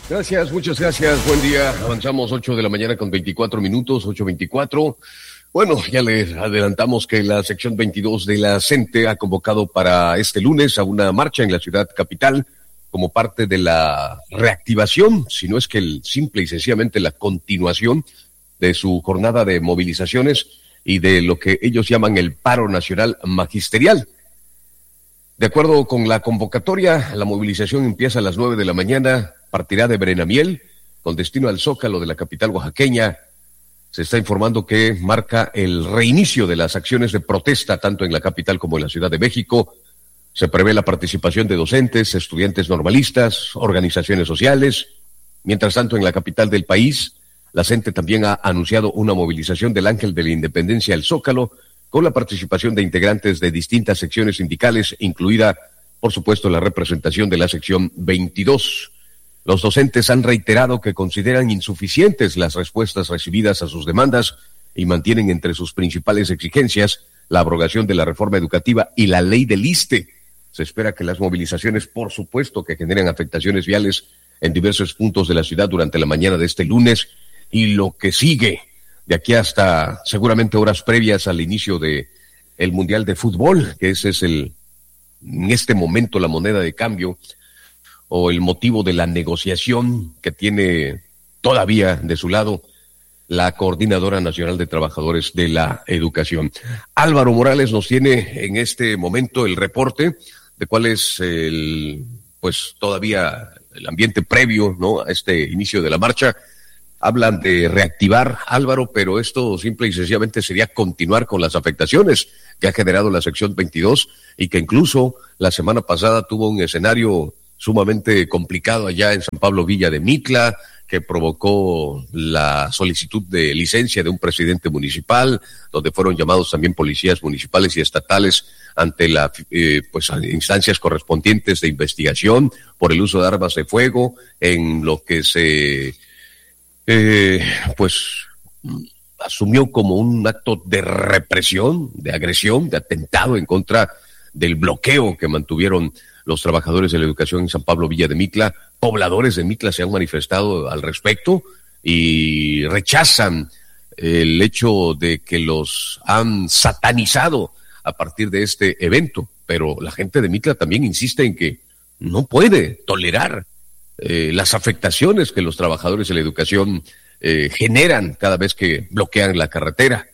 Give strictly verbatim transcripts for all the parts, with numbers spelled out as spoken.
Gracias, muchas gracias. Buen día. Avanzamos ocho de la mañana con veinticuatro minutos, ocho veinticuatro. Bueno, ya les adelantamos que la sección veintidós de la CENTE ha convocado para este lunes a una marcha en la ciudad capital como parte de la reactivación, si no es que el simple y sencillamente la continuación de su jornada de movilizaciones y de lo que ellos llaman el paro nacional magisterial. De acuerdo con la convocatoria, la movilización empieza a las nueve de la mañana, partirá de Brenamiel, con destino al Zócalo de la capital oaxaqueña. Se está informando que marca el reinicio de las acciones de protesta, tanto en la capital como en la Ciudad de México. Se prevé la participación de docentes, estudiantes normalistas, organizaciones sociales. Mientras tanto, en la capital del país, la CENTE también ha anunciado una movilización del Ángel de la Independencia al Zócalo, con la participación de integrantes de distintas secciones sindicales, incluida, por supuesto, la representación de la sección veintidós. Los docentes han reiterado que consideran insuficientes las respuestas recibidas a sus demandas y mantienen entre sus principales exigencias la abrogación de la reforma educativa y la ley del ISSSTE. Se espera que las movilizaciones, por supuesto, que generen afectaciones viales en diversos puntos de la ciudad durante la mañana de este lunes y lo que sigue de aquí hasta seguramente horas previas al inicio de el Mundial de Fútbol, que ese es el, en este momento, la moneda de cambio o el motivo de la negociación que tiene todavía de su lado la Coordinadora Nacional de Trabajadores de la Educación. Álvaro Morales nos tiene en este momento el reporte de cuál es el, pues todavía el ambiente previo, ¿no?, a este inicio de la marcha. Hablan de reactivar, Álvaro, pero esto simple y sencillamente sería continuar con las afectaciones que ha generado la sección veintidós y que incluso la semana pasada tuvo un escenario sumamente complicado allá en San Pablo Villa de Mitla, que provocó la solicitud de licencia de un presidente municipal, donde fueron llamados también policías municipales y estatales ante las eh, pues, instancias correspondientes de investigación por el uso de armas de fuego, en lo que se eh, pues asumió como un acto de represión, de agresión, de atentado en contra del bloqueo que mantuvieron los trabajadores de la educación en San Pablo Villa de Mitla. Pobladores de Mitla se han manifestado al respecto y rechazan el hecho de que los han satanizado a partir de este evento, pero la gente de Mitla también insiste en que no puede tolerar eh, las afectaciones que los trabajadores de la educación eh, generan cada vez que bloquean la carretera,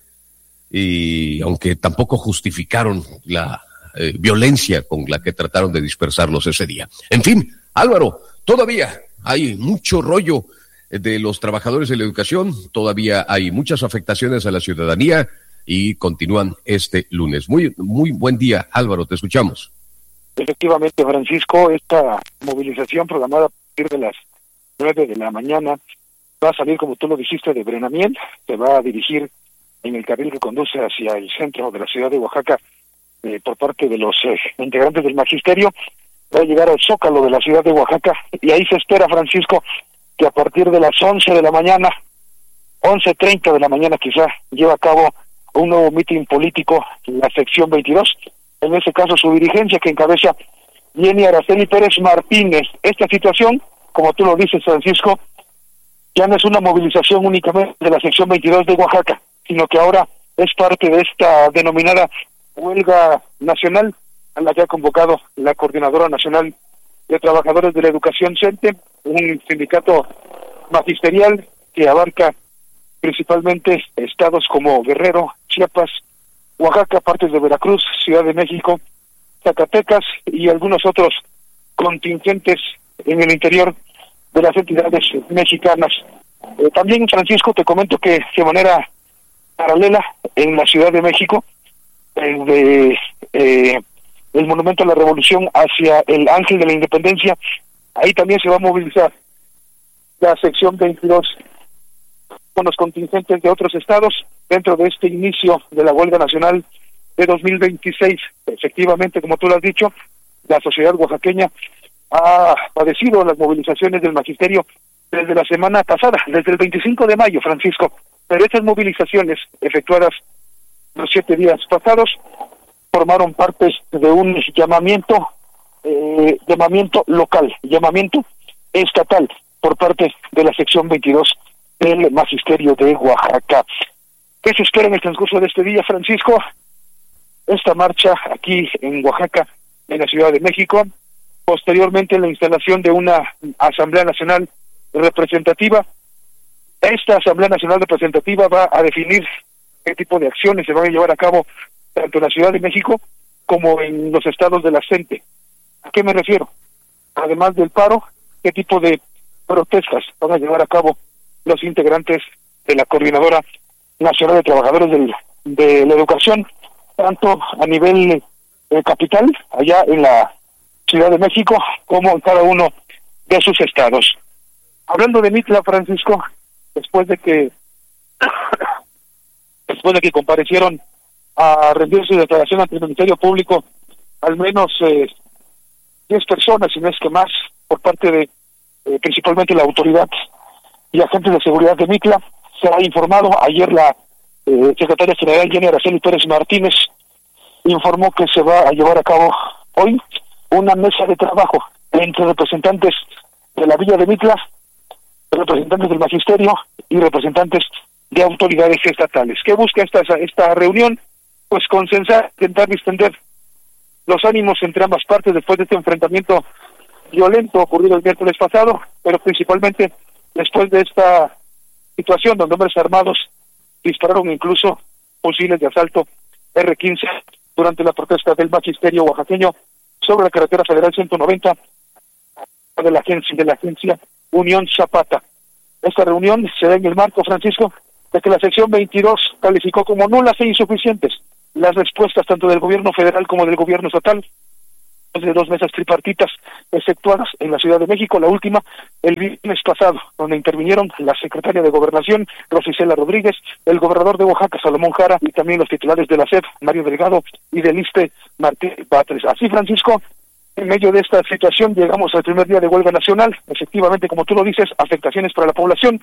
y aunque tampoco justificaron la Eh, violencia con la que trataron de dispersarlos ese día. En fin, Álvaro, todavía hay mucho rollo de los trabajadores de la educación, todavía hay muchas afectaciones a la ciudadanía y continúan este lunes. Muy, muy buen día, Álvaro, te escuchamos. Efectivamente, Francisco, esta movilización programada a partir de las nueve de la mañana va a salir, como tú lo dijiste, de Brenamiel, se va a dirigir en el carril que conduce hacia el centro de la ciudad de Oaxaca. Eh, por parte de los eh, integrantes del magisterio, va a llegar al Zócalo de la ciudad de Oaxaca, y ahí se espera, Francisco, que a partir de las once de la mañana, once treinta de la mañana quizá, lleve a cabo un nuevo mitin político en la sección veintidós, en ese caso su dirigencia que encabeza Jenny Araceli Pérez Martínez. Esta situación, como tú lo dices, Francisco, ya no es una movilización únicamente de la sección veintidós de Oaxaca, sino que ahora es parte de esta denominada huelga nacional a la que ha convocado la Coordinadora Nacional de Trabajadores de la Educación CENTE, un sindicato magisterial que abarca principalmente estados como Guerrero, Chiapas, Oaxaca, partes de Veracruz, Ciudad de México, Zacatecas y algunos otros contingentes en el interior de las entidades mexicanas. Eh, también, Francisco, te comento que de manera paralela en la Ciudad de México, de eh, el Monumento a la Revolución hacia el Ángel de la Independencia, ahí también se va a movilizar la sección veintidós con los contingentes de otros estados dentro de este inicio de la huelga nacional de dos mil veintiséis. Efectivamente, como tú lo has dicho, la sociedad oaxaqueña ha padecido las movilizaciones del magisterio desde la semana pasada, desde el veinticinco de mayo, Francisco, pero estas movilizaciones efectuadas los siete días pasados formaron parte de un llamamiento, eh, llamamiento local, llamamiento estatal. por parte de la sección veintidós del Magisterio de Oaxaca. ¿Qué se espera en el transcurso de este día, Francisco? Esta marcha aquí en Oaxaca, en la Ciudad de México, posteriormente la instalación de una Asamblea Nacional representativa. Esta Asamblea Nacional representativa va a definir qué tipo de acciones se van a llevar a cabo tanto en la Ciudad de México como en los estados de la CENTE. ¿A qué me refiero? Además del paro, qué tipo de protestas van a llevar a cabo los integrantes de la Coordinadora Nacional de Trabajadores del, de la Educación, tanto a nivel eh, capital, allá en la Ciudad de México, como en cada uno de sus estados. Hablando de Mitla, Francisco, después de que después de que comparecieron a rendir su declaración ante el Ministerio Público, al menos eh, diez personas, si no es que más, por parte de eh, principalmente la autoridad y agentes de seguridad de Mitla. Se ha informado, ayer la eh, secretaria general Jenny Araceli Pérez Martínez informó que se va a llevar a cabo hoy una mesa de trabajo entre representantes de la Villa de Mitla, representantes del Magisterio y representantes de autoridades estatales. ¿Qué busca esta, esta reunión? Pues consensar, intentar distender los ánimos entre ambas partes después de este enfrentamiento violento ocurrido el miércoles pasado, pero principalmente después de esta situación donde hombres armados dispararon incluso fusiles de asalto erre quince durante la protesta del Magisterio oaxaqueño sobre la carretera federal ciento noventa de la agencia de la agencia Unión Zapata. Esta reunión se da en el marco, Francisco, de que la sección veintidós calificó como nulas e insuficientes las respuestas tanto del gobierno federal como del gobierno estatal de dos mesas tripartitas efectuadas en la Ciudad de México, la última el viernes pasado, donde intervinieron la secretaria de Gobernación, Rosicela Rodríguez, el gobernador de Oaxaca, Salomón Jara, y también los titulares de la S E P, Mario Delgado, y del ISSSTE, Martín Batres. Así, Francisco, en medio de esta situación llegamos al primer día de huelga nacional. Efectivamente, como tú lo dices, afectaciones para la población.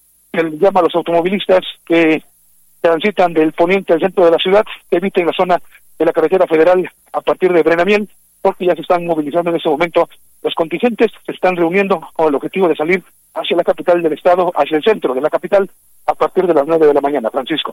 Él llama a los automovilistas que transitan del poniente al centro de la ciudad, que eviten la zona de la carretera federal a partir de Brenamiel, porque ya se están movilizando en ese momento los contingentes, se están reuniendo con el objetivo de salir hacia la capital del estado, hacia el centro de la capital, a partir de las nueve de la mañana, Francisco.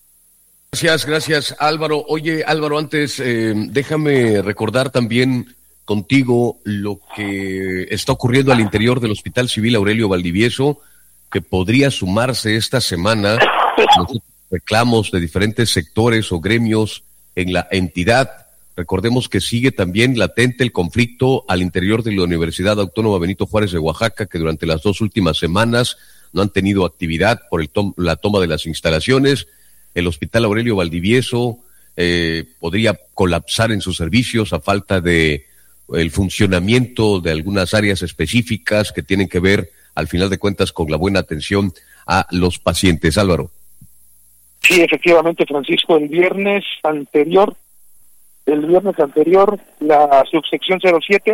Gracias, gracias, Álvaro. Oye, Álvaro, antes eh, déjame recordar también contigo lo que está ocurriendo al interior del Hospital Civil Aurelio Valdivieso, que podría sumarse esta semana a los reclamos de diferentes sectores o gremios en la entidad. Recordemos que sigue también latente el conflicto al interior de la Universidad Autónoma Benito Juárez de Oaxaca, que durante las dos últimas semanas no han tenido actividad por el tom- la toma de las instalaciones. El Hospital Aurelio Valdivieso eh, podría colapsar en sus servicios a falta de el funcionamiento de algunas áreas específicas que tienen que ver, al final de cuentas, con la buena atención a los pacientes. Álvaro. Sí, efectivamente, Francisco, el viernes anterior El viernes anterior, la subsección cero siete,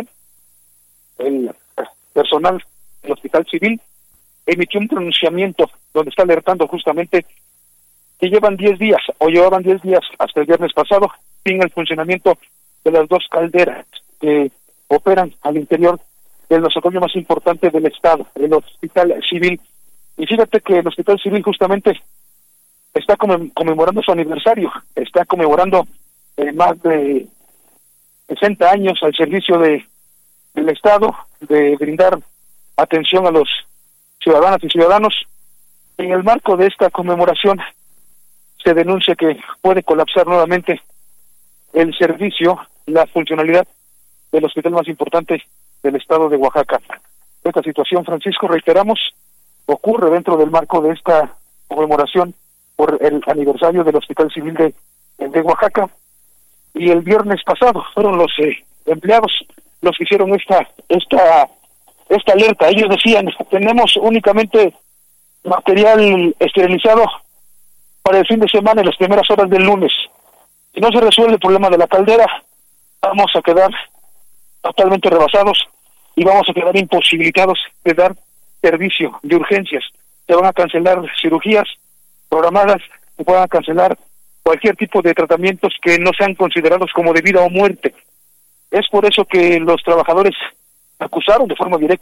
el personal del Hospital Civil, emitió un pronunciamiento donde está alertando justamente que llevan diez días, o llevaban diez días hasta el viernes pasado, sin el funcionamiento de las dos calderas que operan al interior del nosocomio más importante del estado, el Hospital Civil. Y fíjate que el Hospital Civil justamente está conmemorando su aniversario, está conmemorando Eh, más de sesenta años al servicio de del Estado, de brindar atención a los ciudadanas y ciudadanos. En el marco de esta conmemoración se denuncia que puede colapsar nuevamente el servicio, la funcionalidad del hospital más importante del estado de Oaxaca. Esta situación, Francisco, reiteramos, ocurre dentro del marco de esta conmemoración por el aniversario del Hospital Civil de, de Oaxaca. Y el viernes pasado fueron los eh, empleados los que hicieron esta esta esta alerta. Ellos decían, tenemos únicamente material esterilizado para el fin de semana en las primeras horas del lunes. Si no se resuelve el problema de la caldera, vamos a quedar totalmente rebasados y vamos a quedar imposibilitados de dar servicio de urgencias. Se van a cancelar cirugías programadas, se van a cancelar cualquier tipo de tratamientos que no sean considerados como de vida o muerte. Es por eso que los trabajadores acusaron de forma directa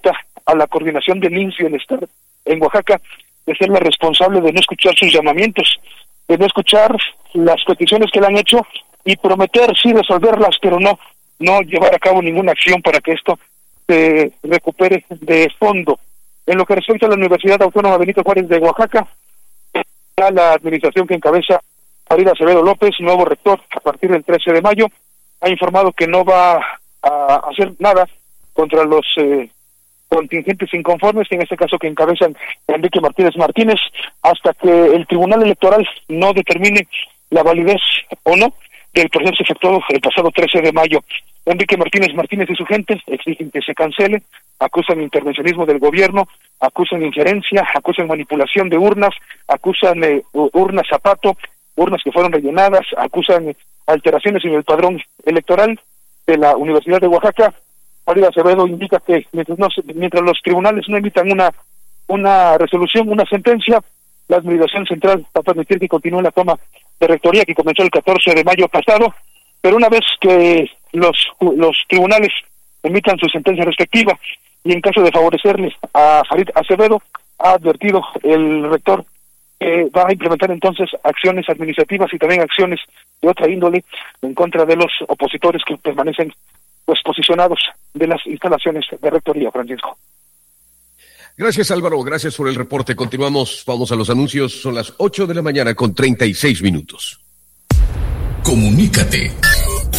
a la coordinación del I M S S Bienestar en Oaxaca de ser la responsable de no escuchar sus llamamientos, de no escuchar las peticiones que le han hecho y prometer sí resolverlas, pero no no llevar a cabo ninguna acción para que esto se recupere de fondo. En lo que respecta a la Universidad Autónoma Benito Juárez de Oaxaca, a la administración que encabeza Farideh Acevedo López, nuevo rector a partir del trece de mayo, ha informado que no va a hacer nada contra los eh, contingentes inconformes, en este caso que encabezan Enrique Martínez Martínez, hasta que el Tribunal Electoral no determine la validez o no del proceso efectuado el pasado trece de mayo. Enrique Martínez Martínez y su gente exigen que se cancele, acusan intervencionismo del gobierno, acusan injerencia, acusan manipulación de urnas, acusan eh, urnas zapato, urnas que fueron rellenadas, acusan eh, alteraciones en el padrón electoral de la Universidad de Oaxaca. Farideh Acevedo indica que mientras, no, mientras los tribunales no emitan una una resolución, una sentencia, la Administración Central va a permitir que continúe la toma de rectoría que comenzó el catorce de mayo pasado, pero una vez que los los tribunales emitan su sentencia respectiva y en caso de favorecerles a Farideh Acevedo, ha advertido el rector que va a implementar entonces acciones administrativas y también acciones de otra índole en contra de los opositores que permanecen pues posicionados de las instalaciones de rectoría, Francisco. Gracias, Álvaro, gracias por el reporte. Continuamos, vamos a los anuncios, son las ocho de la mañana con treinta y seis minutos. Comunícate.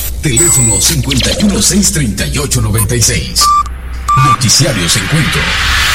Teléfono cincuenta y uno, seis treinta y ocho, noventa y seis. Noticiarios Encuentro.